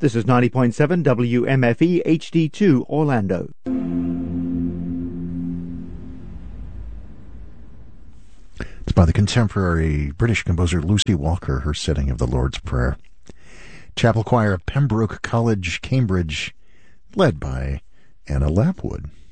This is 90.7 WMFE HD2 Orlando. It's by the contemporary British composer Lucy Walker, her setting of the Lord's Prayer. Chapel Choir of Pembroke College, Cambridge, led by Anna Lapwood.